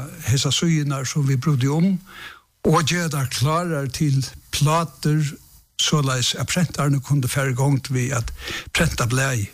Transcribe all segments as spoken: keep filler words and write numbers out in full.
hesa søynar som vi brodde om, og gjør det klarer til plater, såleis at prentarne kunne færre gongt vi at prenta blei.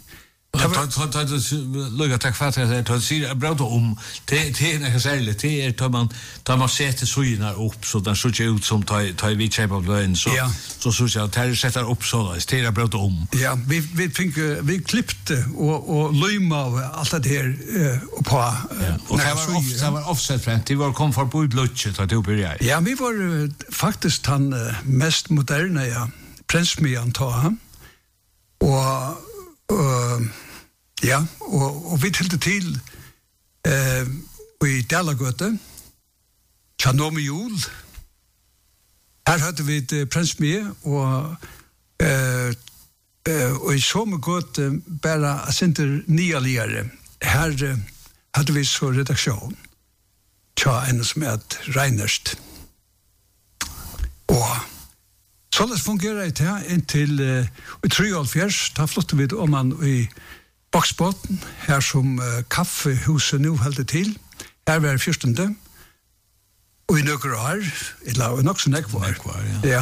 Lugga takk for at jeg sier jeg brød om det er ikke særlig det er tar man tar man setter søyene opp så den ser ikke ut som tar vi kjøp av løgn så så synes jeg at her setter opp så det er brød om ja, vi, vi, fikk, vi klippte og, og løyma av alt det her uh, på uh, og det var, off, det var offset frem de var kom for bud løtje ja, vi var uh, faktisk den uh, mest moderne ja, prensmian ta han og Uh, ja, og, og vi tilte til uh, i Dalagøte, Tjanome Jul. Her hadde vi et uh, prensmie, og, uh, uh, og i Sommergøte bare asinter nialigere. Her uh, hadde vi så redaksjon, tja en som er Reinerst. Og så det fungerer det her inntil uh, i treoghalvfjerds, da flyttet vi om man i Boksbåten, her som uh, kaffehuset nå holder til. Her var fyrstende, og i nøkker år, eller nok så nekvar. Nekvar, ja. Ja.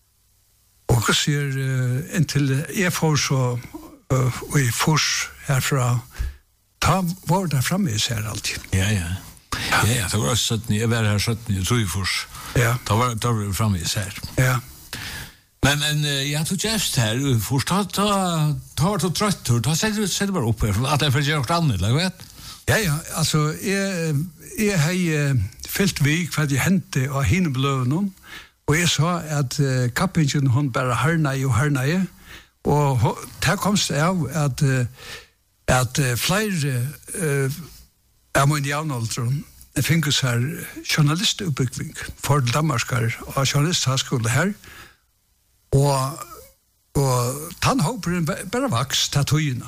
Og hva sier uh, inntil jeg får så, uh, og i fors herfra, ta var der fremme i seg alltid. Ja, ja. Ja, ja, det var sytten, jeg var her sytten, jeg tror jeg fors. Ja. Da var det fremme i seg. Ja. Men men jag tog just här först ta ta ta så trött ta sätter sätter bara upp för att det för jag kan inte vet. Ja ja, alltså är är hej fällt vi vad det hände och hinblöven och jag sa att uh, kappingen hon bara hörna ju hörna ju och där komst är att uh, att uh, fler uh, amonianaldron det finns här journalistuppbyggning för Danmarkar och journalisthögskola här. Og, og tann håper bare vaks til tøyene.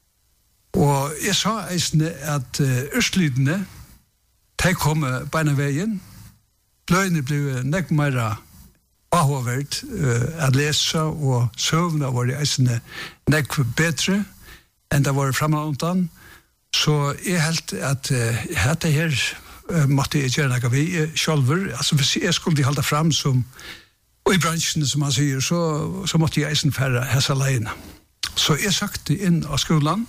Og jeg sa eisne at uh, Østlydene, de kom beina veien, bløyene ble nekk meira avhåvert uh, at lese, og søvnene var eisne nekk bedre enn det var fremanundan. Så jeg helt at uh, dette her uh, måtte jeg gjøre noe vi sjølver. Altså hvis jeg skulle holde fram som og i bransjen, som han sier, så, så måtte jeg eisen færre hessa leina. Så jeg søkte inn av skolan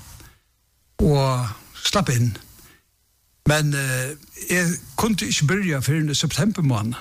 og slapp inn. Men eh, jeg kunne ikke begynne før i september måned.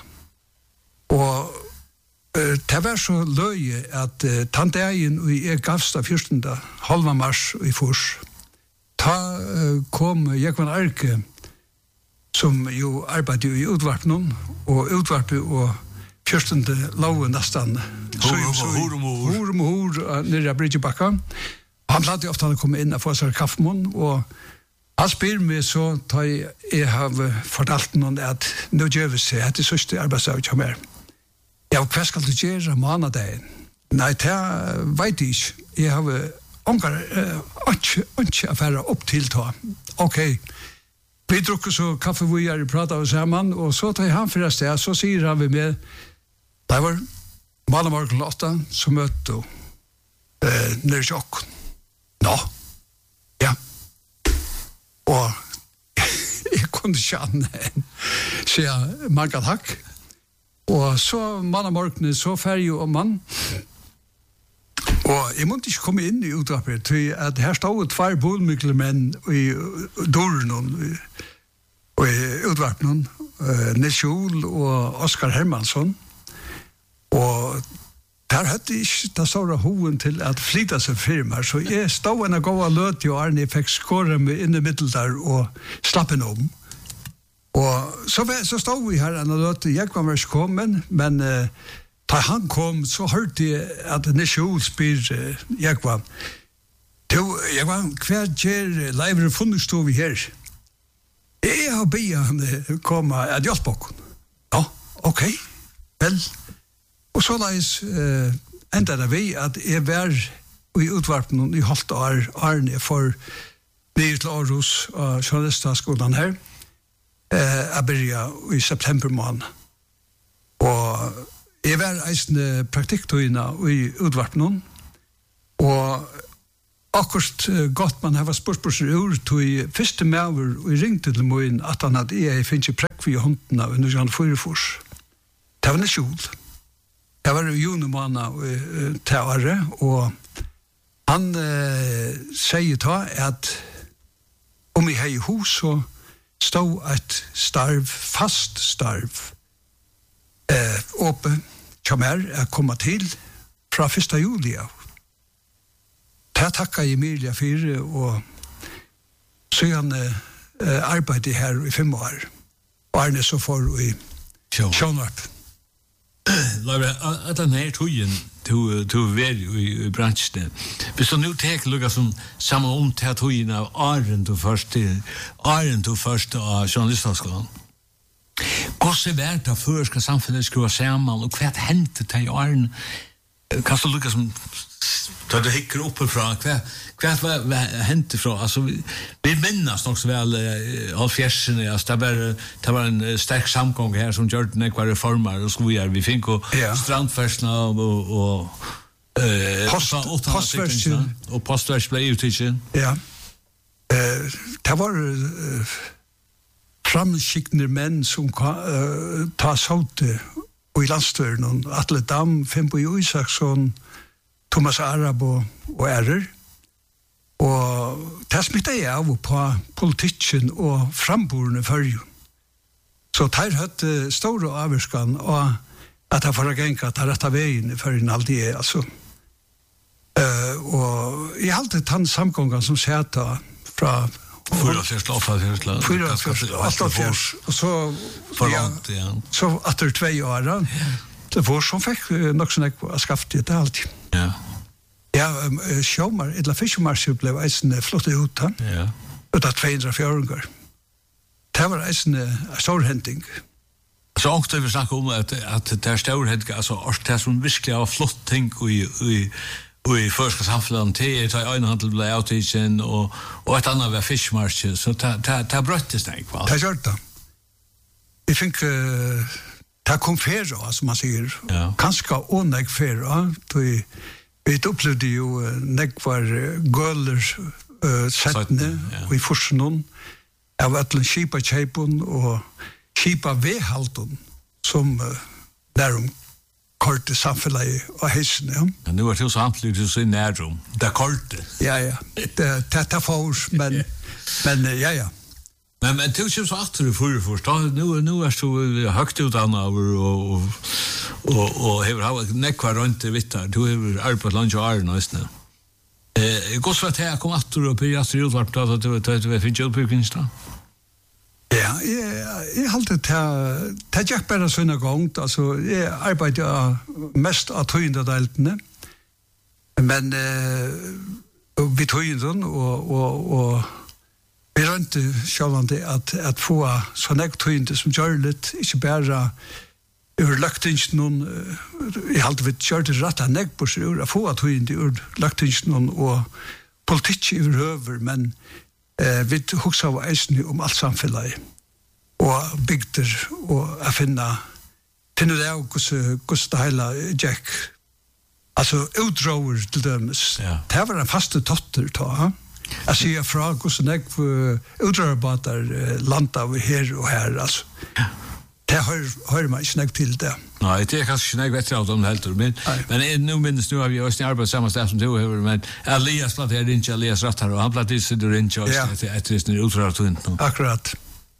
Og eh, det var så løye at eh, tanteien og jeg gavst av fyrstende halva mars i fors. Ta eh, kom Jekvann Arke, som jo arbeidet i utvarpen, og utvarpen og fyrstende loven nesten hur og hur hur og hur nere av Bridgebakka og han platt ofte han komme inn og få seg kaffemån og han spyr meg så da jeg har fortalt noen at nå gjør vi seg etter sørste arbeidsdag som er ja, hva skal du gjøre månedagen? Nei, det vet jeg ikke jeg har ångar ikke affære opp til ta ok vi drukker så kaffe vi er pratet sammen og så tar han for sted så sier han vi med det var Malamar Lotta som møtte eh, nere i åkken. Nå, ja. Og jeg kunne ikke annet så jeg mange takk. Og så Malamar så ferdig om man. Og jeg måtte ikke komme inn i utdrappet, for her stod tvær boligmykler menn i døren og i utdrappet, Nils Jol og Oskar Hermansson. Og der hadde ikke det store hoven til at flytta seg firmaer, så jeg stod en av gode løt og Arne fikk skåre meg inn i middel der og slapp en om. Og så, så stod vi her en av løt, jeg var ikke kommet, men uh, da han kom, så hørte jeg at Nils Jol spyr uh, jeg var, jeg var, hva gjør leivere funnet stod vi her? Jeg har bedt han komme at hjelpe oss. Ja, ok, vel. Og så leis uh, enda det vi at jeg var i utvarpen i halvt år Arne for nye til Aarhus og journalistskolen her. Uh, jeg begynte i september måned. Og jeg var eisende praktikktøyene i utvarpen og akkurat godt man har spørsmål ur til første maver og ringte til moen at han hadde jeg finnes ikke prekk for håndene under Jan Fyrefors. Det var en skjol. Det var jo junemåned til året, og han uh, sier ta at om vi har i hus så stod et starv, fast starv, uh, åpe, som er, er kommet til fra første juli av. Det takker jeg Emilia for, og så er han uh, arbeidet her i fem år, og er det så for i Sjønvarp. Laura, at den her togjen to to very i branchen. Hvis du nu tek lukka som samme om til togjen av Arend og først til Arend og først av journalistskolen. Hvordan er det før skal samfunnet skruva sammen, og hva hendte til Arend? Kan du lukka som da du hikker oppe fra, hva, hva, hva hendte fra? Altså, vi, vi minnes nok så vel uh, halvfjersene, altså, det, var, det var en sterk samgang her som gjør den ekvar reformer og skojar. Vi fikk jo ja. Strandfersene og, og, og uh, Post, postversen og postvers ble utviklet. Ja. Uh, det var uh, framskikkende menn som uh, tar såte og i landstøren, Atle Dam, Fimbo Isaksson, Thomas Arab og, og Ærer. Og det smittet jeg av på politikken og frambordene førje. Så det hadde store avvarskan, og at jeg får genka at jeg rettet veien for en aldri er, altså. Uh, og jeg halte tann samgången som seta fra Fyra fjers, åtta fjers, fyra fjers, åtta fjers, og så forvant, ja. Så etter tvei år, det var som fikk nok sånn jeg skaffet det alltid. Ja. Ja, um, sjåmar, eller fiskemarsjer ble eisende flottet ut, han. Ja. Ut av tvehundra fjøringer. Det var eisende storhending. Så ångte vi snakke om at, at det er storhending, altså, det er som virkelig var flott ting i, i, i første samfunnet til, til øynhandel ble avtidsen, og, og et annet var fiskemarsjer, så det brøttes det ikke, Det gjør det. Vi fikk... Uh, det kom færa, som man sier. Ja. Kanskje ånegg færa. Vi, vi opplevde jo negvar gøler uh, settene ja. Og i forsen av etter kipa kjeipun og kipa vehalton som uh, nærum korte samfunnet og heisene. Ja. Ja, nu er det jo samtidig til å si nærum. Det er korte. Ja, ja. Det er tetta for, men, men uh, ja, ja. Men men det är så att du för första nu nu är så högt ut an över och och och har har nekvar runt vitt där. Du har arbetat lunch och är nästan. Eh går så att jag kommer att och på just utvarp då att du du finns ju på Kinsta. Ja, jag jag håller det det jag bara så en gång alltså jag arbetar mest att höjda deltene. Men eh vi höjden och och och vi rönte självande att att få såna tøyende som gör det inte bara ur lagtingen någon I halt vi kört det rätt att näck på sig ur få tøyende ur lagtingen och politik över men eh vi huxar av eisen om allt samhället och bygder och att finna finna det också kosta hela Jack alltså utdrower till dem det var en fasta totter ta Jag ser fra hvordan jeg utrørbater landa vi her og her, altså. Det hører man ikke snakk til det. Nei, det er kanskje snakk vettere av dem helt, men, men nå minnes nu har vi også arbeidet samme sted som du har, men Elias platt her ikke, Elias Ratt her, og han platt ikke sitter ikke også etter sin utrørbater. Akkurat.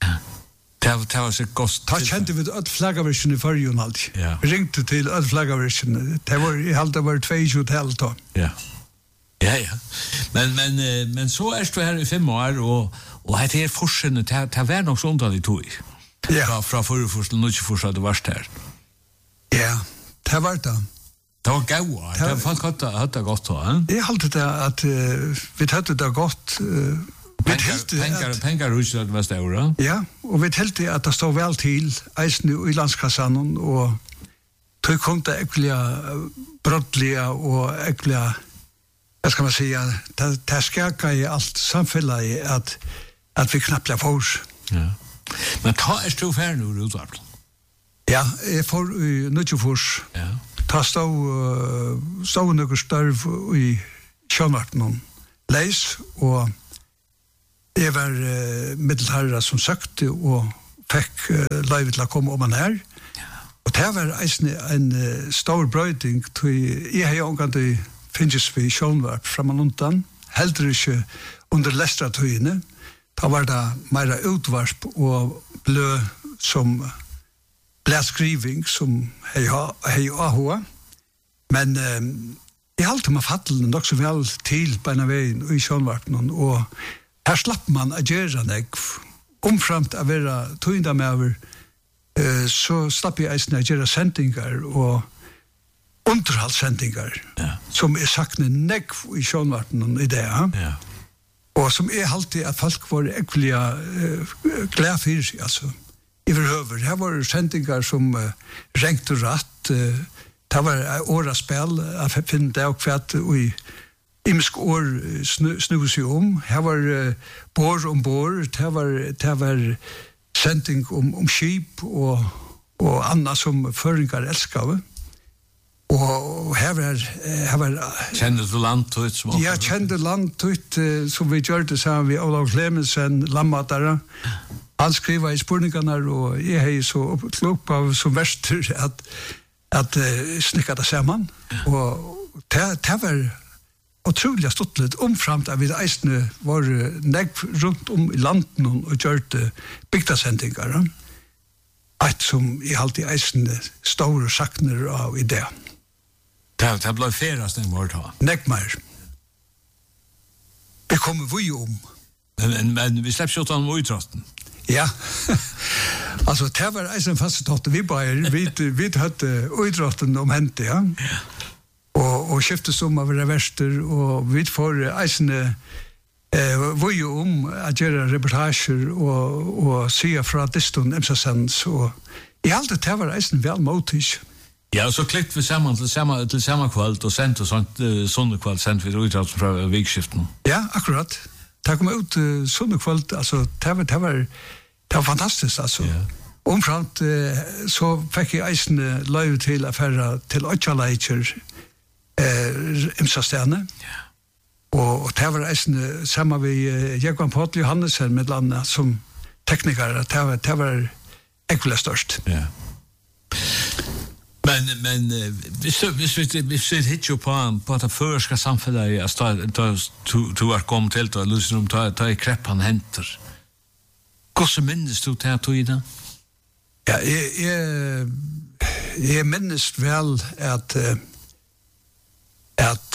Det var så godt. Da kjente vi at flaggavirsen I fargen alltid. Ja. Vi ringte til at flaggavirsen. Det var, jeg halte det var tjugo hotell da. Ja. Ja, ja. Men, men, men så er du her I fem år, og, og det er forskjellene, det er nok sånn at de tog. Ja. Fra, fra forrige forskjell, nå ikke forskjell, det var her. Ja, det var det. Det var gau, det var folk hadde, hadde godt da, eh? Jeg halte det at uh, vi hadde det godt. Uh, Pengar, pengar, pengar huset det var større. Ja, og vi heldte at det stod vel til eisen I landskassan, og tog kom det ekkelig brottlige og ekkelig Jag ska man säga det det skakar I allt samhället att att vi knappt får oss. Ja. Men ta är stå för nu utvart. Ja, jag får I nutjofors. Ja. Ta stå stå några störv I Sjönvarten. leis, og jeg var uh, middelherre som søkte, og fikk uh, livet til å komme om han her. Og det var en, en uh, stor brøyding, jeg har jo omgang til finnes vi sjånvarp fra Malundan, heller ikke under lestratøyene. Da var det mer utvarp og blø som blæskriving som hei ahua. Men eh, jeg halte meg fattelen nok så vel til på en av veien i sjånvarpen, og her slapp man å gjøre nek, omframt å være tøynda med over, eh, så slapp jeg eisen å gjøre sendingar og underhaldssendinger, ja. Som er sakne nek i sjånvarpen i det, ja. Og som er alltid at folk var ekkelig uh, glad for, altså, i hverhøver. Her var sendinger som uh, rengt og ratt, uh, det var åraspel, jeg finner det og kvart, og i imsk år snu, snu seg om. Her var uh, bor om bor, det var, det var sending om, om skip og, og annet som føringer elskave. Og her var... Her var kjente du landtøyt? Ja, kjente landtøyt, som vi gjør det sammen med Olav Clemensen, Lammatara. Han skriver i spurningene, og jeg har så klok av som verster at, at uh, snikker det sammen. Og det, det var utrolig stått litt omframt at vi eisene var negv rundt om i landen og gjør det bygdasendinger. Et som i alltid eisene store sakner av ideen. Det, det ble ferast en mål da. Nek mer. Det kommer vi om. Men, men, men vi slipper ikke om utrotten. Ja. Altså, det var eisen fastetått. Vi bare, vi, vi hadde utrotten om hente, ja. Og, og skiftes om av det verster, og vi får eisen eh, vi om å gjøre reportasjer og, og sige fra diston emsasens, og i alt det var eisen vel motig. Ja, så klikt vi sammen til samme, til samme kvalt, og sendt og sånt, uh, sånne kvalt, sendt vi utdratt fra vikskiften. Ja, akkurat. Det kom ut uh, sånne kvalt, altså, det var, det var, det var fantastisk, altså. Ja. Omframt, uh, så fikk jeg eisende løy til affæra til Øtjaleitjer, uh, imsastene. Ja. Og, og det var eisende sammen med uh, Jekvann Pål Johannesen med landet som tekniker, det var, det var ekkelig størst. Ja. Men men hvis hvis vi hvis vi hittar på på det förska samhället att då to to är kom till att lyssna om ta ta i krepp han hämtar. Hur så minns du det då i det? Ja, jag jag jag minns väl att att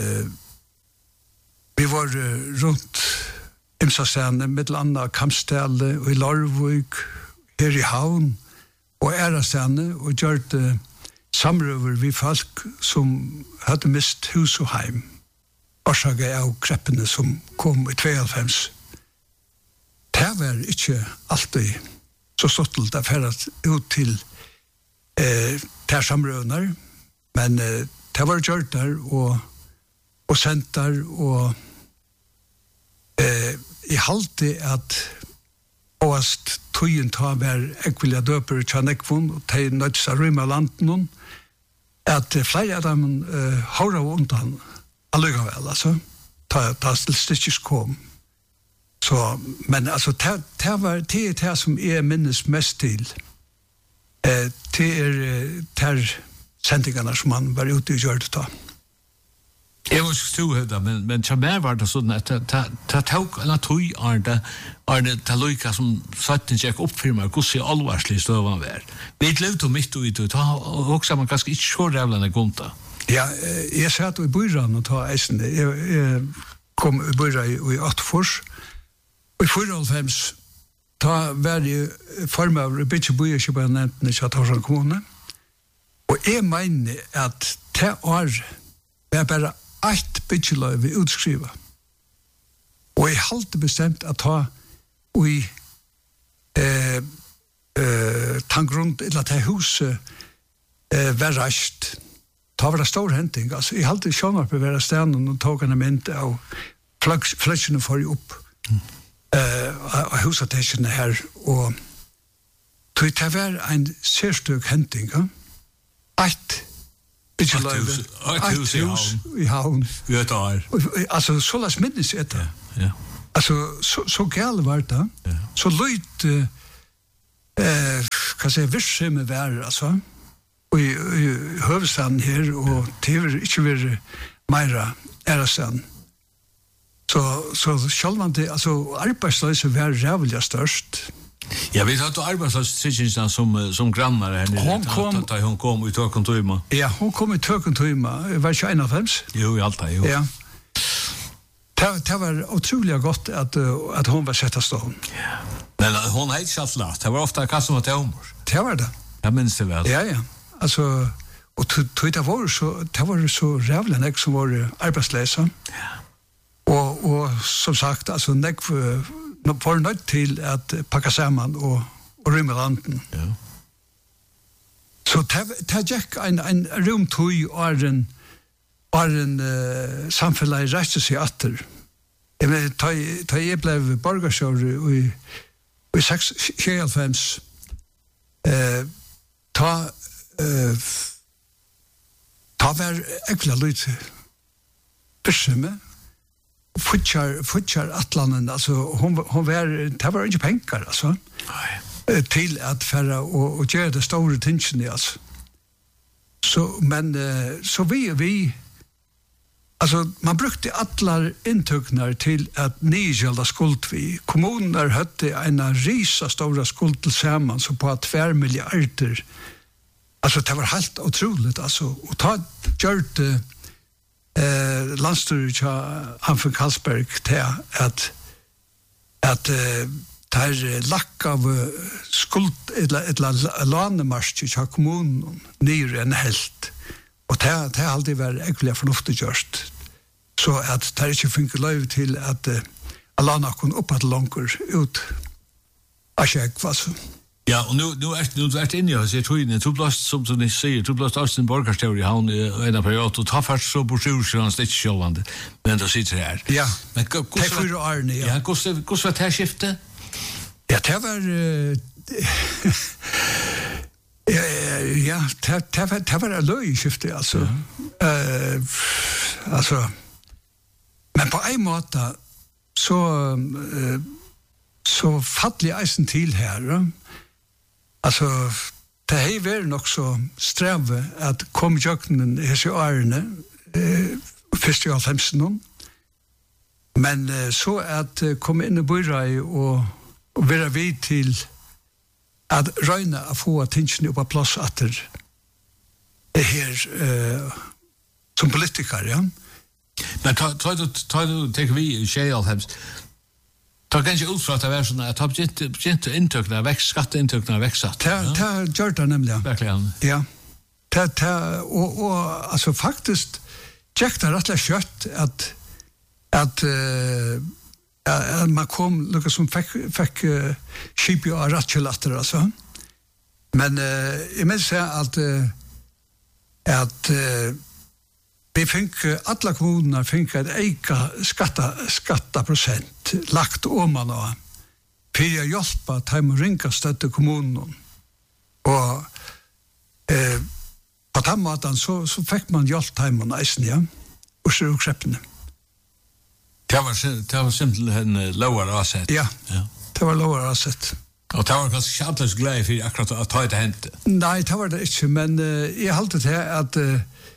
vi var runt Imsasene med landa Kampställe och i Larvik här i Havn och Ärastene och gjort samrøver vi folk som hadde mist hus og heim. Årsaget av kreppene som kom i tjueoghalvfems. Det var ikke alltid så stottelt at færet ut til eh, ter samrøvner, men eh, det var gjort der og, og sendt der, og eh, jeg halte at åast tøyen ta var ekvilja døper tjanekvun, og de nøddes av rymma landen, at flere av dem uh, høyre undan allikevel, altså, ta, ta styrkis kom. Så, men altså, det var det, det som jeg minnes mest til, uh, det er ter sendingarna som man var ute og gjør det da. Jeg var ikke stod men, men til meg var det sånn at det tok en tog er det, er det til lykke som satt en tjekk opp for meg, hvordan jeg alvarslig støvann var. Vi er løvd og midt og ut, og også man ganske ikke så rævlende gonta. Ja, jeg satt i bøyran og ta eisen. Jeg, jeg kom i bøyran i Åttfors, og i fyrreoghalvfems ta var jeg form av Bittje Bøyekjøpernenten i Kjatarsson kommune, og jeg mener at det var var bare ett byggjeløy vi utskriva. Og jeg halte bestemt at ta i eh, eh, tangrund, eller at det huset eh, var rast. Ta var det stor henting. Altså, jeg halte sjånarpe være stenen og tog en mynd av fløksene for jeg opp mm. eh, av husattesjene her. Og det var en særstøk henting. Ja? Ett Ikke løyve. Et hus i havn. I havn. Vi vet det. Altså, så las minnes jeg det. Ja. Altså, så, så gale var det. Ja. Så løyt, uh, uh, hva sier, virksomhet vær, altså. Og i, i høvestaden her, og det er ikke vært meira ærestand. Så, så sjálvan det, altså, arbeidsløse var rævlig størst. Ja, vi tatt arbeidsløse som, som grannar henne. Hun kom, da hun kom i tøkentøyma. Ja, hun kom i tøkentøyma. Var ikke en av fems? Jo, i alt det, jo. Ja. Det, det var utrolig godt at, at hun var sett av stånd. Ja. Men hun har ikke alt lagt. Det var ofte kastet mot humor. Det var det. Jeg minns det vel. Ja, ja. Altså, og det var så, det var så rævlig nek som var arbeidsløse. Ja. Og, og som sagt, altså, nek var nødt til at pakka sammen og, og rymme landen. Ja. Så det gikk en, en rumtøy og en, og en uh, samfunnet reiste seg atter. Jeg mener, da jeg ble borgersjåre i, i seks tjuealfems, uh, ta uh, ta var ekvila lyd byrsumme, Futjar, futjar atlanen, altså, hon, hon var, det var ikke penger, altså, Nei. til at færre og, og gjøre det store tingene, altså. Så, men, så vi og vi, altså, man brukte atlar inntøknar til at nygjelda skuld vi. Kommuner høtte en risa stora skuld til saman, så på tvær milliarder. Altså, det var helt utroligt, altså, og ta gjørt det, Eh, landstyret av Hanfinn Karlsberg til at at uh, der lakk av skuld eller lanemarsk til kommunen nyr enn helt og det har aldri vært egentlig fornuftig gjørst så at det ikke funker løy til at uh, lana kunne opp at langer ut av kjegg, altså. Ja, og nu nu er nu er inne og ser tøyne, du blast som du sier, du blast aus den borgarstøy i havn i en periode og ta først så på sjøen sted sjølvande. Men da sitter her. Ja. Men det for Arne, ja. Ja, hvordan hvordan var det skiftet? Ja, det var uh, ja, det det var det var løy skifte altså. Eh altså men på en måte så uh, så fattelig eisen til her. Altså, det har vært nok så streve at kom jøkkenen i hese årene, eh, først i halvfemsen, men eh, så at eh, komme inn i byrrei og, og være vid til at røyne å få tingene opp av plass etter det her eh, som politiker, ja. Men ta du, ta du, tenker vi i tjej-halvfems, ta kanskje ut fra at det var sånn at det har begynt inntøkene vekst, skatteinntøkene vekst. Det har gjort det nemlig. Virkelig. Ja. Det, det, og, og altså faktisk tjekk det rett og slett at at, uh, at man kom noe som fikk, fikk uh, skip og rettjelatter, altså. Men uh, jeg må si at uh, at uh, vi fikk, alla kommuner fikk et eika skatta, skattaprosent lagt om man og for å hjelpe til å ringe støtte kommunen. Og eh, på den måten så, så fikk man hjelp til å eisen, ja, og så ukreppene. Det var, det var simpelthen lovere avsett. Ja, ja, det var lovere avsett. Og det var kanskje ikke alldeles glad for akkurat å ta det hentet? Nei, det var det ikke, men uh, jeg halte til at uh,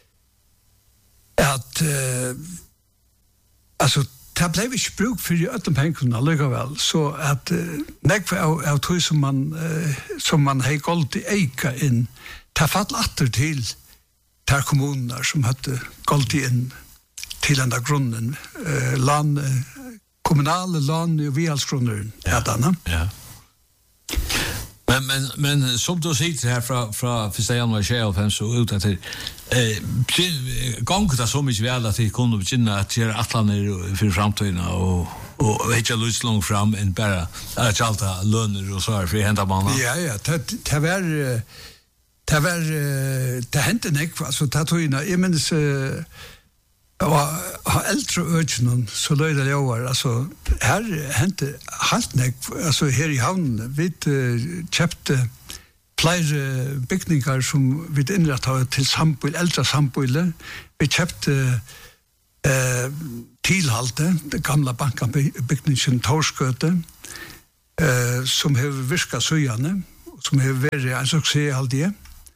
at uh, altså det ble ikke bruk for i øtten pengene likevel, så at uh, nekve av, av tog som man uh, som man har gått i eika inn det fatt atter til der kommuner som hadde gått inn til enda grunnen uh, land, uh, kommunale land og vihalsgrunner ja, ja. Men men men som du sitter här från från första januari tjugohundrafem så ut att eh gångt det så mycket väl att det kunde begynna att göra atlaner för framtiden och och vet jag lust långt fram en bara att alta löner och så här för hända man. Ja ja, det det var det var det hände inte alltså det tog in jag minns och har äldre ögonen så löjde det över alltså här hände halt nek alltså här i havnen vid uh, köpte flere bygninger som vi innrettet til samboil, eldre samboile. Vi kjøpte eh, tilhalte, det gamle bankbygningen Torskøte, eh, som har virket søgjene, som har vært en suksess alltid.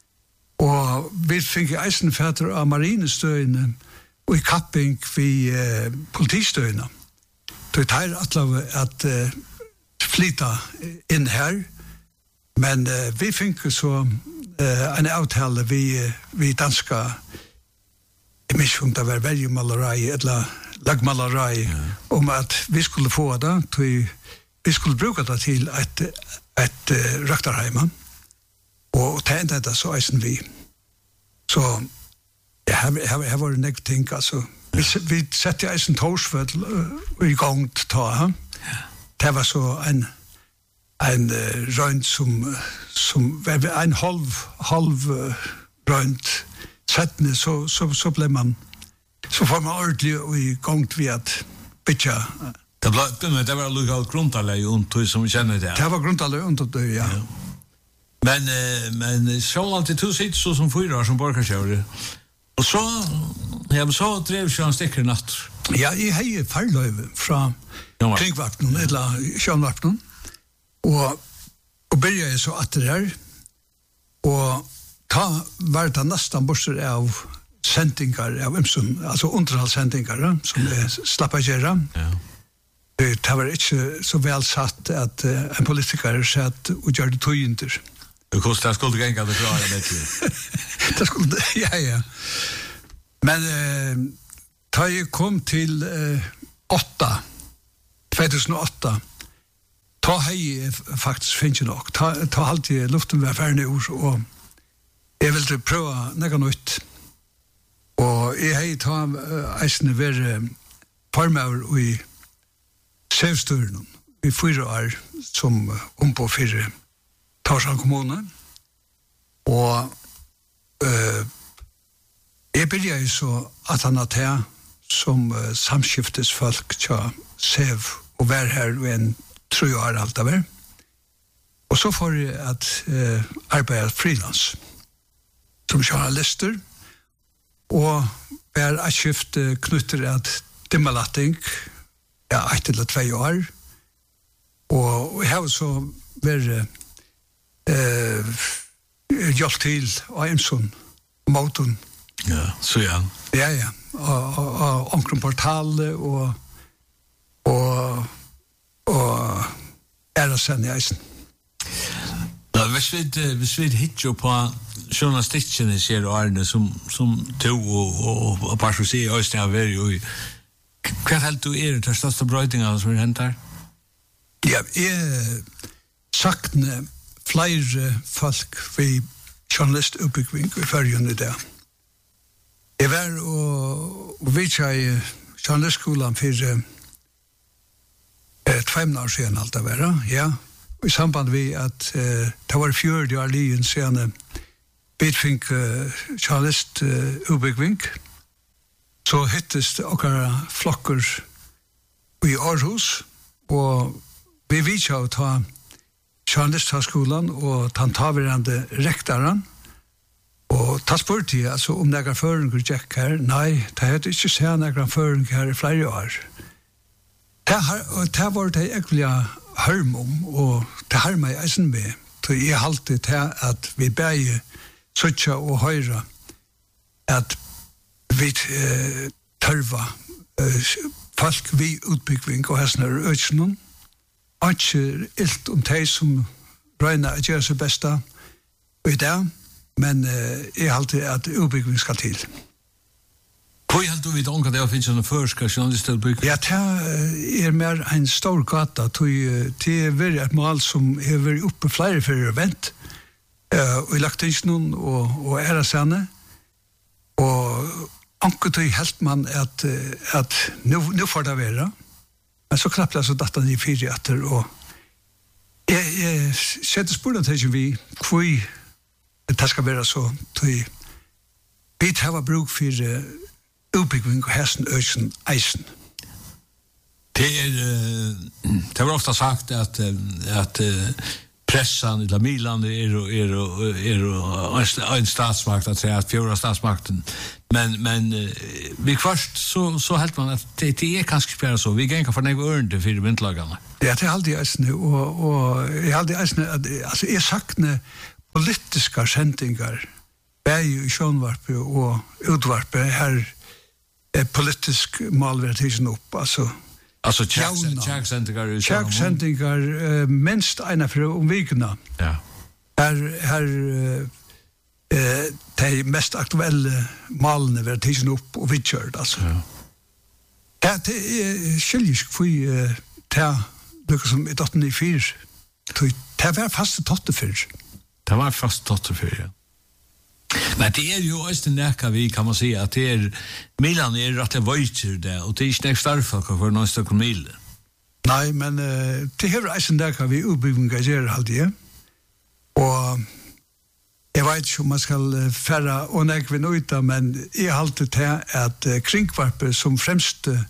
Og vi fikk eisenfætter av marinestøyene og i kapping vi eh, politistøyene. Det tar alle at eh, flytta inn her, men eh, vi fikk så eh, en avtale vi, vi danska i misjon det var velgemaleri eller lagmaleri ja. Om at vi skulle få det, vi skulle bruke det til et, et uh, røkterheima, og det enda det så eisen vi. Så ja, her, her, her var det nekk ting, altså. Vi, vi sette eisen torsvød uh, i gang til ta, ja. Det var så en en uh, rønt som, som var en halv, halv uh, rønt settene, så, så, så ble man, så får man ordentlig i gang til at bytja. Det, ble, det var lokalt grunntallet rundt som vi kjenner det. Det var grunntallet rundt det, ja. ja. Men, uh, men så alltid to sitter så som fyra år som borgarkjører. Og så, ja, så drev ikke han stikker natt. Ja, jeg har farløyve fra kringvakten, eller sjønvakten, og, og begynte jeg så at det her, og ta var det nesten bortsett av sendingar, av imsun, altså underhållsendingar, som er slappet gjøre. Ja. Det var ikke så vel satt at uh, en politiker satt og gjør det tøyenter. Hvordan det skulle gjenka det fra, jeg vet ikke. Det skulle, ja, ja. Men uh, da jeg kom til uh, åtta, tjugohundraåtta, ta hei faktisk finnes nok. Ta, ta alltid luften ved færne ord, og jeg ville prøve noe nytt. Og jeg hei ta uh, eisene være farmøver i sevstøren, i fyra år, som uh, om på fire Torshavn kommune. Og uh, jeg begynte så at han hadde det som uh, samskiftesfolk til sev og være her i en tre år alt av det. Og så får jeg at uh, arbeide frilans som journalister, og er et skift uh, knytter at dimmelatting, ja, ett eller två år. Og jeg har så vært eh, hjulpet til av en sånn måten. Ja, så ja. Ja, ja. Og, og, og omkring portalet, og og og er det sen i eisen. Ja, hvis vi, hvis vi hittar på journalistikken i ser og Arne, som, som to og, og, og bare så sier, og jeg har vært jo i hva helt du er til største brøydninger som er hendt her? Ja, jeg sakne flere folk ved journalistuppbygging i førgen i det. Jeg var og, og vidt jeg i journalistskolen for eh, tvem år siden alt det var, ja. Og i samband med at eh, det var fjørde år lijen siden vi fikk eh, journalistuppbygging, så hittes det okkara flokker i Aarhus, og vi vidt å ta journalisthøgskolen og ta taverande rektoren, og ta spurt jeg altså, om nægra føringer gikk her. Nei, det heter ikke se nægra føringer her i flere år. Det var det egentlig hørm om, og det har meg eisen med, så jeg halte til at vi beie søtja og høyre at vi eh, tørva eh, folk vi utbygging og hæsne er økjennom, og ikke ilt om de som røyner at gjøre seg besta i det, men eh, jeg halte at utbygging skal til. Hvor helt du vidt omkring det å finne sånne førska journalistutbygging? Ja, det er mer en stor gata, det er veldig et mål som er vært oppe flere for event, uh, og i lagt inn noen og, og ære sene, og anker til helt man at, at nå, nå får det være, men så knapt jeg så datten i fire etter, og jeg, jeg setter spørsmål til vi hvor det skal være så, til vi tar bruk for utbygging og hesten øysen eisen. Det er, det var ofta sagt at, at pressan eller Milan är och är och är och en statsmakt att säga att fjärde statsmakten men men vi först så så helt man att det, det är kanske spela så vi går för några örn för vintlagarna. Ja, det är alltid ösne och och jag alltid ösne alltså är sakne politiska sändningar. Bär ju sjönvarp och utvarp här är politisk malvertation upp alltså alltså checksändningar checksändningar uh, minst ena för om veckorna. Ja. Här här uh, uh, de mest aktuella malen vertation upp och Richard alltså. Ja. Det är skiljisk för uh, ta det som är dotten i fyr. Det var fast totte för. Det var fast totte för. Ja. Men det är ju också näka vi kan man säga att det är Milan är rätt att vara där och det är inte starka för någon stock mil. Nej, men uh, det är också näka vi uppbyggningar gör alltid. Och jag vet inte om man ska färra och näka vi nöjda, men jag har alltid det att uh, kringvarper som främst uh,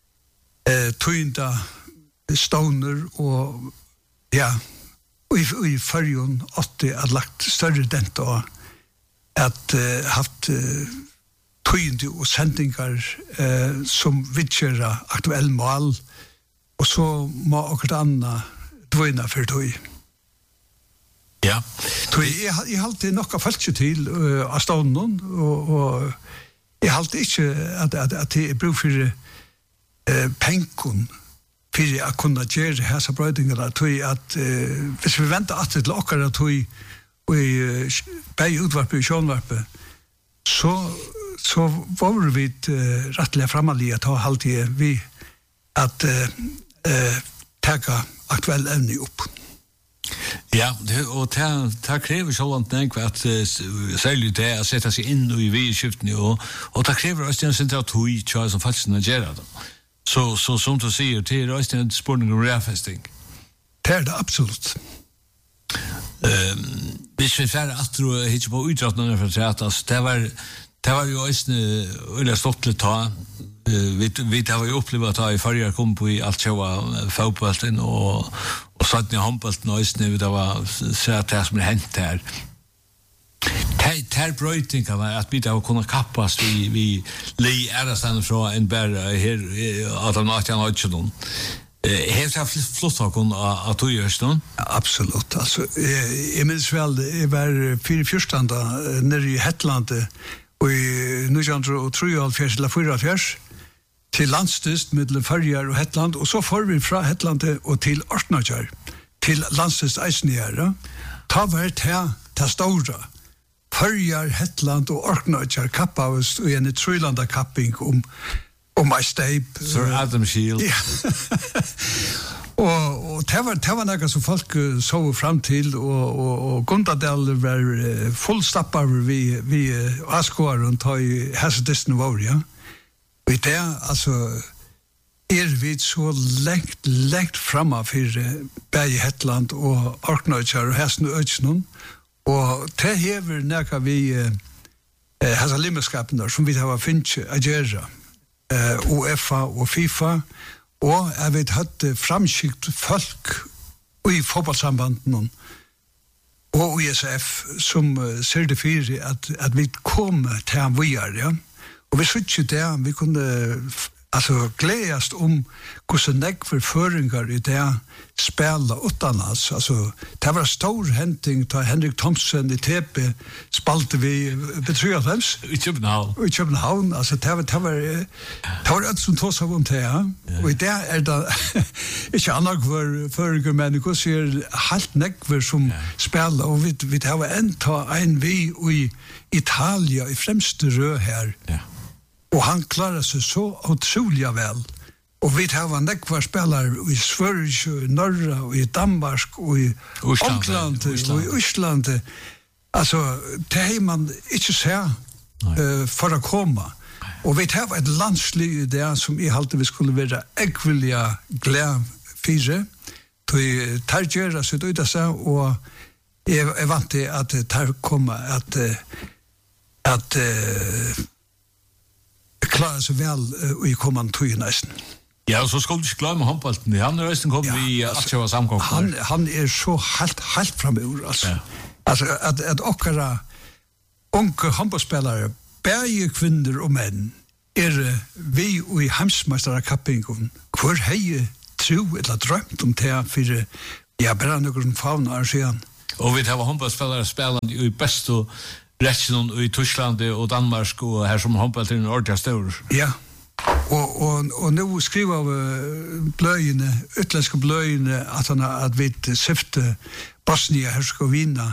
tynda stoner och ja, och i, i färgen åtte att lagt större dent och att uh, haft uh, tøyende og sendinger uh, som vidtjører aktuell mål, og så må akkurat annet dvøyne for tøy. Ja. Tøy, jeg, jeg halte nokka følge til uh, av stånden, og, og jeg halte ikke at, at, at det er brug for uh, penken for å kunne gjøre hese brøydingene, tøy at uh, hvis vi venter at til akkurat tøy og i uh, begge utvarpe og sjånvarpe, så, så var vi uh, rettelig fremalige at ha halvtid vi at uh, uh, tega aktuell evne opp. Ja, det, og det, det krever så langt nek at uh, særlig det å sette seg inn i vi-skiftene, og, og det krever også en sentral tøy tja som faktisk er gjør det. Så, så som du sier, det er også en spørning om reafesting. Det er det absolutt. Um, hvis vi færre at du hittar på utdrattene for at altså, det var det var jo også øyla stått litt ta uh, vi, vi det var jo opplevd at i farger kom på i alt sjåa fotbollen og, og satt i håndbollen og også det var så at det som er hent her Ter brøytinga var at vi da var kunne kappas vi, vi li ærestand fra en bæra her at han at han hadde noen Helt har flott av kun av tog gjørs noen? Absolutt. Altså, jeg, jeg minns vel, jeg var fire fjørstanda nere i Hetlandet og i nitton trettiotre eller fyrtiofyra til landstist mellom Førjar og Hetland, og så får vi fra Hetlandet og til Orknøkjar, til landstist Eisngjæra. Ta vært her til Stora. Førjar, Hetland og Orknøkjar kappavist og en trylanda kapping om og my steip. Sir Adam Shield. Ja. og og det var det var noe som folk uh, så fram til, og og og Gundadal var uh, fullstappar vi vi uh, Askor rundt i Hasedisten Voria. Og det altså er vi så lengt lengt framme for uh, Berge Hetland og Orknøkjar og Hasen og Øtsnum, og det hever noe vi uh, uh, hasa limmerskapen som vi har finnet å gjøre. Uh, UEFA og FIFA, og jeg vet hatt framskikt folk i fotballsambanden og I S F som uh, ser det fyrir at, at vi kom til han videre, ja. Og vi synes ikke det, vi kunne altså gledast om hvordan nekver føringar i det spela utanlands. Altså, det var stor henting da Henrik Thomsen i T P spalte vi betrygget I København. I København, altså det var det var, det var alt som tås av om det, ja. Og i det er det ikke annet for føringar, men det går helt nekver som ja. Spela, og vi, vi det var enda en vi i Italia i fremste rød her. Ja. Og han klarar seg så utrolig vel. Og vi har nekvar spelare i Sverige, i Norge, og i Danmark, og i Onkland, og i Østland. Altså, det har man ikke sett uh, for å komme. Og vi har et landslig i det som jeg halte vi skulle være ekvillig glede fire. Det tar gjøre seg ut av seg, og jeg er vant til at det tar komme at at uh, klarar seg vel uh, i kommande tog nesten. Ja, og så skal du ikke glemme håndbalten. Han er resten kommet i alt som var samkommet. Han, han er så helt, helt fremur, altså. Ja. Altså, at, at okkara unge håndballspillere, bæge kvinner og menn, er vi i heimsmeisterakappingen, hvor hei tro eller drømt om det for, ja, bare noen faun og siden. Og vi har håndballspillere spillende i best og resten i Tyskland og Danmark og her som håndballtren er ordentlig større. Ja. Og, og, og nå skriver vi bløyene, utländske bløyene, at, han, at vi syfte Bosnia-Herzegovina,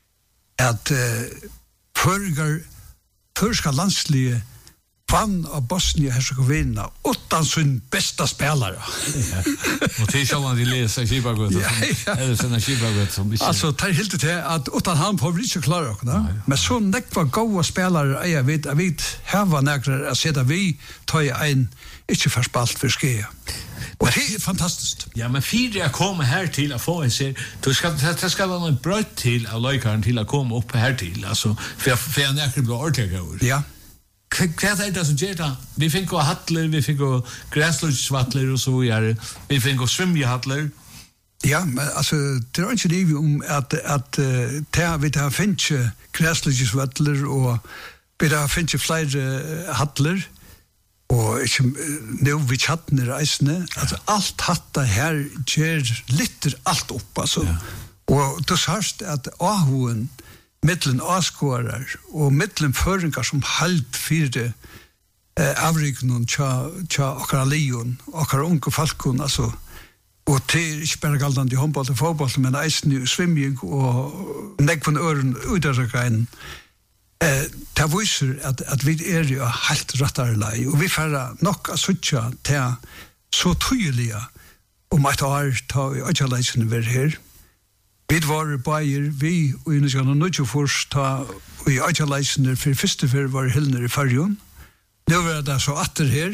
at uh, førger, førska landslige vann av Bosnia-Herzegovina utan sin bästa spelare. Ja. Och det är så man vill läsa Kibagott. Ja, ja. Eller såna Kibagott som inte. Alltså tar helt det att utan han får vi inte klara oss, va? Men så nekva goda spelare jag vet, jag vet här var några att sätta vi tar en inte förspalt för ske. Och det är fantastiskt. Ja, men fyra jag kommer här till att få en se. Du ska det ska vara en bröt till av lojkaren till att komma upp här till. Alltså för för jag näker blir ortega. Ja. Vad är det som gör det? Vi fick gå hattler, vi fick gå gräslöjdsvattler och så vidare. Vi fick gå svimjehattler. Ja, men alltså det är inte det om att att ta vi har finch gräslöjdsvattler och vi har finch fler hattler och nu vi chatten reisne alltså allt hatta här ger lite allt upp alltså. Ja. Och då sårst att ahuen mittlen avskårer og mittlen føringar som halt fyrir eh, avriken tja, tja okkara lion, okkara unge falkon, altså, og til ikke bare galdande i håndball og fotball, men eisen i svimming og nekvann øren utarrakain. Eh, det viser at, at vi er jo helt rattarlei, og vi færre nok a suttja til så tydelige om at år ta i øyjaleisene vi her. Vi var bæger, vi og i nødvendig nødvendig først ta i øyjaleisene for første før var Hilner i Färjön. Nå var det så atter her,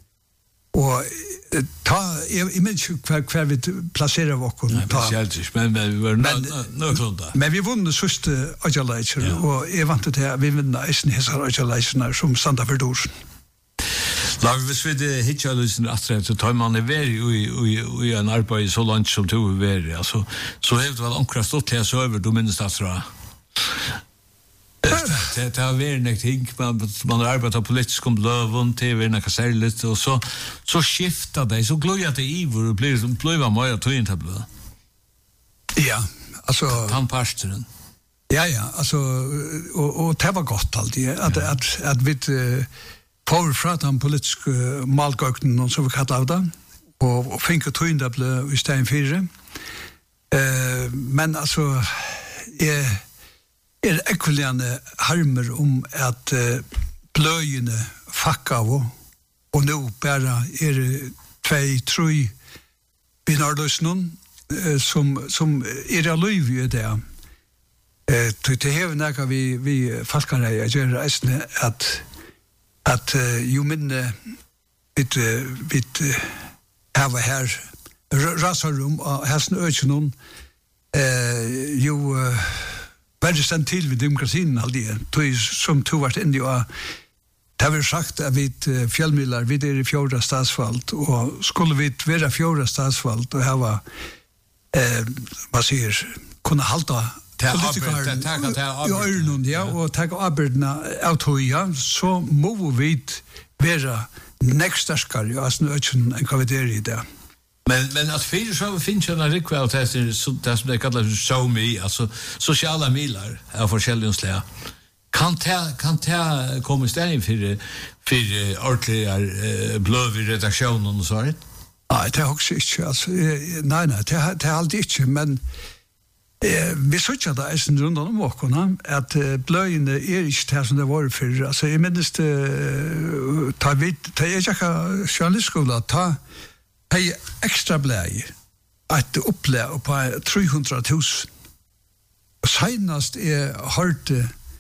og ta, jeg, jeg minns jo hver, hver vi plasserer oss. Nei, spesielt, men, men vi var nøklunda. Men vi vunnet søste øyjaleisene, ja. Og jeg vant til at vi vinner eisen hessar øyjaleisene som standa for dorsen. Lag, hvis vi det hittar lysen at så tar man er veri i en arbeid så langt som du er veri, altså, så har det vel omkring stått til så over, du minnes det, tror jeg. Det har vært nek ting, man, man har arbeidet politisk om løven, T V, nek særligt, og så, så skifta det, så gløy at det ivor, og blir som bløy var mye tøyen til bløy. Ja, altså... Tannparsteren. Ja, ja, altså, og, og det var godt alltid, at, ja. at, at vi... Uh, Får fra den politiske malgøkten, som vi kallar av det, og, og finke tøyndable i stedet fire. Uh, men altså, jeg er ekviliane harmer om at uh, bløyene fakk av, og nå bare er tvei, troi binardøsnen uh, som, som er av løyv i det. Uh, det hever nekka vi, vi falkareie, jeg gjør reisende at at uh, jo minne vidt uh, vidt uh, hava her rasarum og hesten økjennom uh, jo uh, veldig stendt til ved demokratien aldri, som to vært inni og det har sagt at vi uh, fjellmidler, vi er i fjorda statsvalgt og skulle vi være fjorda statsvalgt og hava uh, hva sier, kunne halda politikeren i øyren, ja, og takk arbeidene av tøya, så må vi være neksterskere, altså nødvendig enn hva vi er i det. Men, men at fyrir så finnes jo en rikve av det, det som det kallar SoMe, altså sosiale miler av forskjellige slag. Kan det, kan det komme i stedet for, for ordentlige uh, bløv i redaksjonen og så? Nei, det er også ikke, altså, nei, nei, det er, det er aldri ikke, men Eh, vi søkja da eisen rundt om åkona, at uh, bløyene er ikke det som det var før. Altså, jeg minnes det, uh, ta vidt, ta jeg ikke journalistskola, ta hei ekstra blei, at oppleg på tre hundre tusen. Og senast jeg hørte,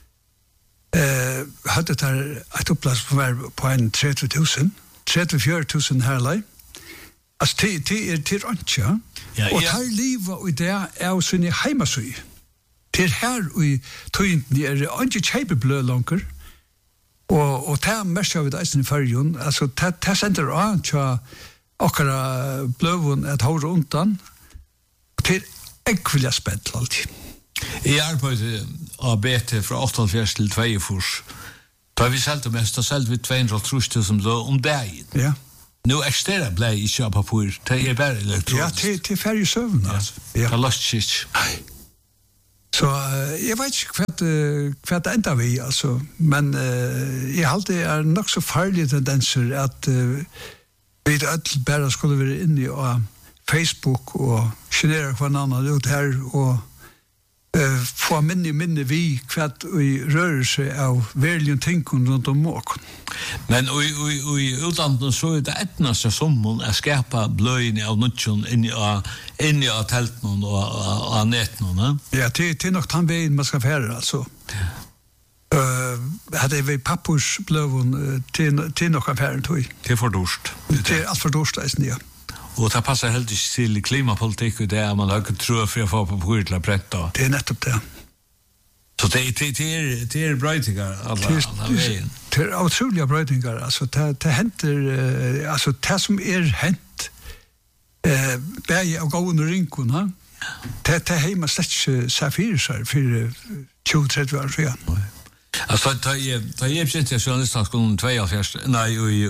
uh, hadde det et oppleg på en tretti tusen, tretti fire tusen herlei. Altså, det er til røntja, ja, og tar livet i det er jo sånn i heimasøy. Til her i tøyntene er det ikke kjeipeblød langer, og, og det er mest av det eisen i Färjön, altså det sender an til okkara bløvun et hår undan, og til ekvilja spent alltid. I arbeid av B T fra åttaogfjørs til tveogfjørs, da vi selte mest, da selte vi to hundre tusen om dagen. Ja. Nu ekstera blei ikke av papur, det er bare elektronisk. Ja, til, til færre søvn, altså. Ja, det løst ikke. Nei. Så uh, jeg vet ikke hva det, hva det enda vi, altså. Men uh, jeg halte er nok så farlige tendenser at uh, vi alle bare skulle være inne på Facebook og generere hver annen ut her og uh, få minne minne vi hva vi rører seg av verlige tingene rundt om måken. Men i, i, i utlandet så er det etnaste sommen å skapa bløyene av nødtjen inni av, inni av teltene og av netene. Ja, det, det er nok den veien man skal fære, altså. Ja. Uh, hadde vi pappursbløven uh, til, til nok affæren tog. Det er for dorst. Det er alt for dorst, ja. Og det passer helt ikke til klimapolitikk, og det er man har ikke tro for å få papur til å brette. Det er nettopp det. Så det, det, det er, det er brøytingar alla, alla veien. Det er utroliga brøytingar. Altså, det, det henter, uh, altså, det som er hent, uh, bæg av gåen og rinken, ha? Det, det er hjemme slett ikke seg fyrir seg for tjue til tretti år siden. Altså, da jeg, da jeg begynte i journalistskolen tveogfjørs, nei,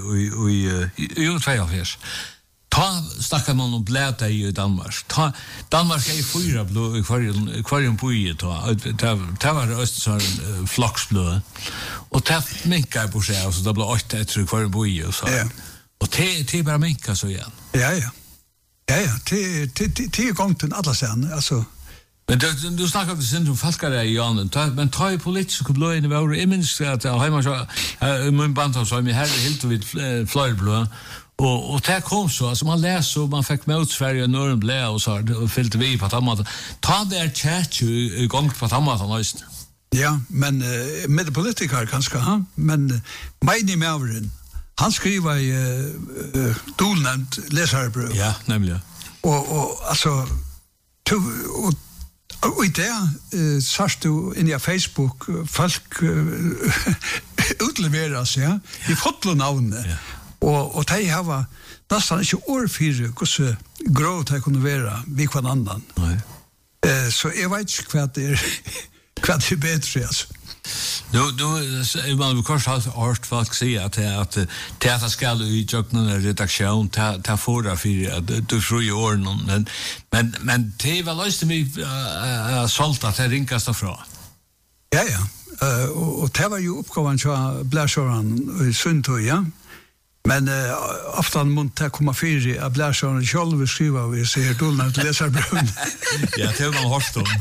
i tveogfjørs, ta snackar man om bläta i Danmark. Ta Danmark är fyra blå i kvarjen kvarjen på i ta. Det var öst så en flaxblå. Och det minkar på sig så det blir åtta ett tror kvarjen på i så. Ja. Och det det bara minkar så igen. Ja ja. Ja ja, det det det är gångt den alla sen alltså. Men du, du snackar om sin om falskare i Jan, men ta i politiska blöjene var det minst att jag hemma så min band så mig här helt vid flörblå. Och och det kom så alltså man läser och man fick mot Sverige norr blä och så och fyllde vi på att ta där chat i gång på att man Ja, men uh, med politiker kanske ha, men uh, Meini Maveren, han skriver i uh, uh, dolnämnt läsarbrev. Ja, nämligen. Och och alltså to, och och i det uh, sørst du in i Facebook uh, folk uh, utleveras ja, i fotlonavne. Ja. Og, og de har nesten ikke år fire hvordan grå de kunne være ved hver annan. Nei. Eh, så jeg vet ikke hva det er, hva det er bedre, altså. Nu, nu, man vil kanskje ha hørt folk si at at teater skal i jøkkenen redaksjon ta fora for at du tror i årene, men, men, men det var løst til meg uh, solgt at det ringes derfra. Ja, ja. Uh, og, og det var jo oppgaven til Blæsjøren i Sundtøy, ja. Men uh, ofta måste jag komma fyra att bläsa och själv skriva och vi ser dollarna till läsarbrun. Ja, det har man hört om.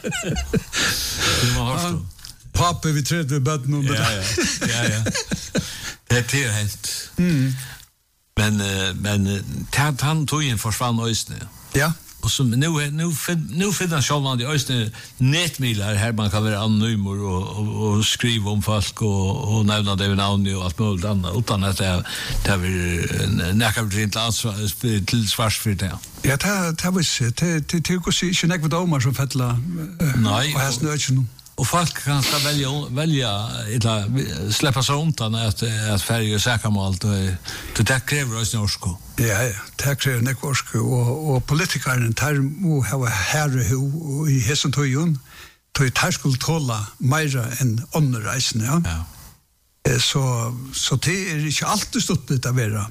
Det har man hört om. Pappa vi tredje böden under det. Ja, ja. Ja, ja. Det är helt. Mm. Men uh, men tant han tog in försvann ösne. Ja. Och så nu nu nu finns själv man de ösne nätmilar här man kan vara anonym och och, och skriva om folk och och nämna det namn och allt möjligt annat utan att det det vill näka rent ansvar till svars för det. Ja, det det var det det det går sig inte näka domar som fettla. Nej. Och här snöchen. Och folk kan ska välja välja eller släppa sig undan att att färja och säkra med allt och det kräver oss norsko. Ja, ja, det kräver norsko och och politikerna tar mo ha herre hu i hessen tojon till tar skulle tåla mer än andra reisen, ja. Ja. Så så det är inte alltid stått att vara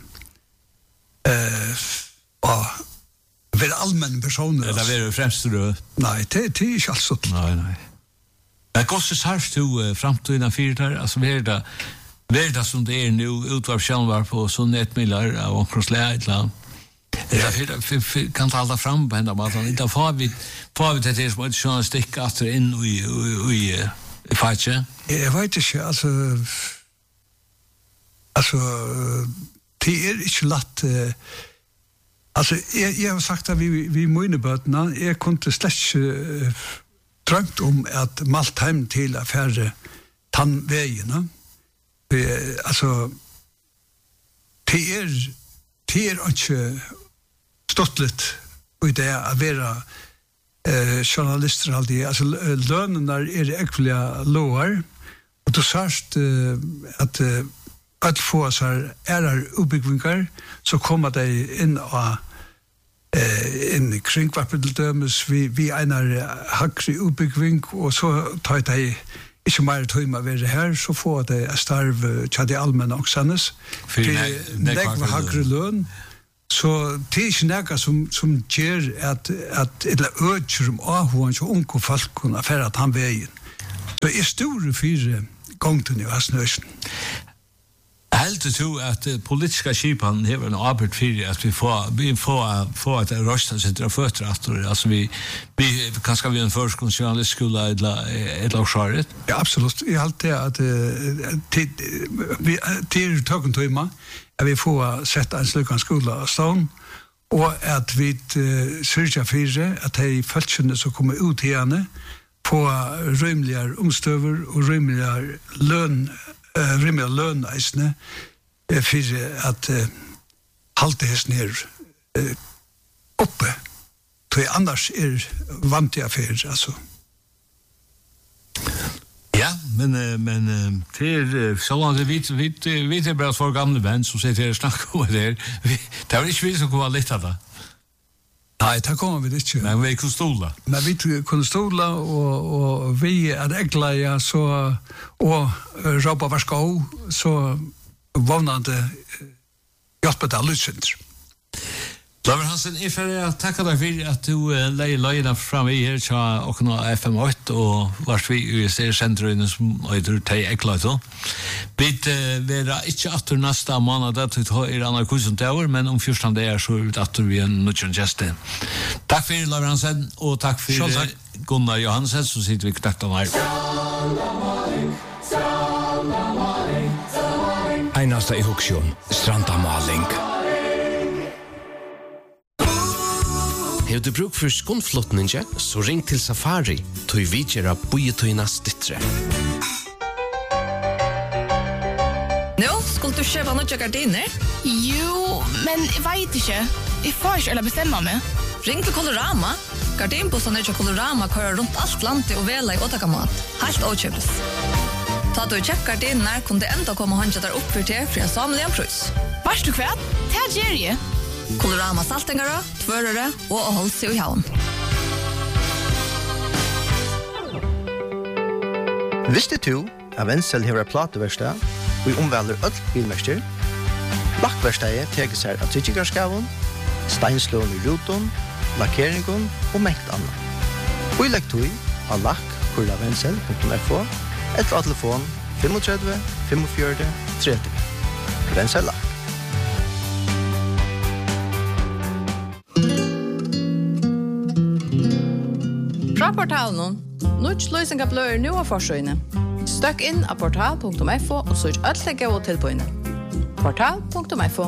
eh och vara allmän person. Det är väl främst du. Nej, det det är inte alls så. Nej, nej. Det går så särskilt till framtiden fyra alltså vi är det vi är det som det är nu utvarv själva på så nätmilar av omkroslä ett land. Det är kan ta alla fram på hända man inte får vi får vi det som ett journalistik att in i i i fache. Jag vet inte alltså alltså det är inte lätt alltså jag jag har sagt att vi vi munebötna jag kunde släcka drömt om att Maltheim till affärer tandvägarna. Alltså det är det är inte stottligt och det är att vara eh, journalister alltid. Alltså lönerna är äckliga lågar och då särskilt eh, att eh, att få så här är uppbyggningar så kommer det in och eh in kringkvarpeldömes vi vi einer hakri uppbyggning och så tar det ikke mer tøyma være her, så får det starv tjadi allmenn og sannes. Det negva hagre løn, så det er ikke nega som, som gjør at, at eller øker om avhånd så unge folk kunne for at han veien. Så er store fire gongten i Asnøysen. Helt du at uh, politiska skipan hever en arbeid for at vi får vi får får at røsta sitter av føtter altså vi vi kanskje vi en førskolejournalistskola eller eller skjøret. Ja, absolutt. Jeg har alltid at til vi til tøkken tøyma at vi får sette en slukan skola av stånd og at vi uh, sørger for at de følelsene som kommer ut igjen på rymligere omstøver og rymligere løn Uh, rimelig løn eisne uh, for at uh, halte hesten her uh, oppe til annars er vant jeg for altså. Ja, men, uh, men uh, til uh, så langt vi, vi, vi er bare for gamle venn som sitter her og snakker om det det var ikke vi som kunne litt av det. Nei, det kommer vi ikke. Men vi kunne stola. Men vi kunne stola, og, og vi er egleie, så, og råpa var skå, så vannande hjelpet alle utsynder. Laver Hansen, jeg får takke deg for at du uh, leier løgene frem i her til åkne F M åtte, og vart vi i seriesentruene som øyder til egleie. Vi vil ikke atter neste måned, det er Anna Kusen til år, men om fjorten det er så er vi atter vi en nødvendig gjeste. Takk for Laver Hansen, og takk for Gunnar Johansen, så sitter vi knakt om her. Einasta i Huksjon, Strandamaling. Har du bruk for skånflottninge, så ring til Safari, tog vi gjøre bøyetøyene stittre. Nå, skulle du kjøpe noen gardiner? Jo, men jeg vet ikke. Jeg får ikke eller bestemme meg. Ring til Colorama. Gardinbussene til Colorama kører rundt alt landet og vela i åttakamat. Helt åkjøpes. Ta du kjøpt gardiner, kunne det enda komme håndje der opp for til for en samlig en prøys. Vars du kvært? Det er Jerry. Colorama saltingere, tvørere og å holde seg i havn. Visste du at Wenzel hever plateverstad og omvelder ødelt bilmester? Lakkverstadet teker seg av tryggigarskaven, steinslån i ruton, lakkeringen og mengt annet. Og i lekk tog av lakk kurla wenzel punktum f o eller av telefon tre fem fem fire tre tre. Wenzel lakk. Fra portalen, Nuts løsning av bløyer nå av forsøyene. Støkk inn av portal punktum f o og søk alle gode tilbøyene. portal punktum f o.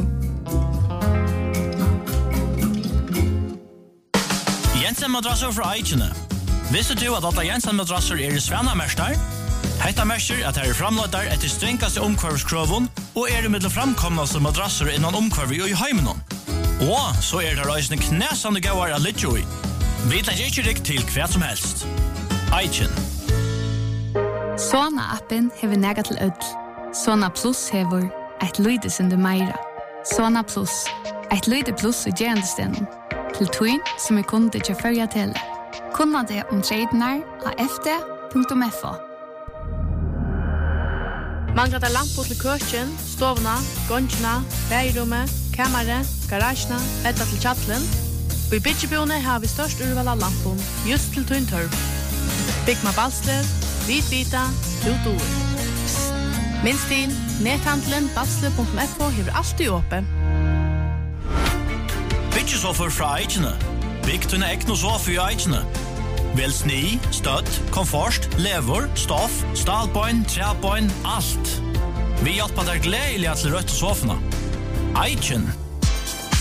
Jensen madrasser fra Eikene. Visste du at alle Jensen madrasser er i Svennamester? Hetta merker at her er framløyder etter strengkaste omkvarvskroven og er i middel framkomnaste madrasser innan omkvarvi og i heimenon. Og så er det reisende knæsande gauar av Lidjoi. Vi legger ikke riktig til hva som helst. Eichen. Sona-appen hever nega til ødel. Sona Plus hever et lydesunde meira. Sona Plus. Et lyde plus i gerandestenen. Til tøyn som er kunde til førja til. Kunna det om tradenar av f d punktum f o. Mangler det lamper til køkken, stovna, gongene, bærerommet, kammeret, garasjene, etter til kjattelen? Og i Bidjeboene har vi størst urval av lampen, just til tøyntørv. Bygma Balslev, Vitvita, Lutor. Minst til, netthandelen balslev punktum f o hever alltid åpen. Bidjesoffer fra Eikene. Bygg tunne ekne sofa i Eikene. Vel sni, støtt, komfort, lever, stoff, stalbøyn, trebøyn, alt. Vi hjelper deg gledelig til rødt sofene. Eiken.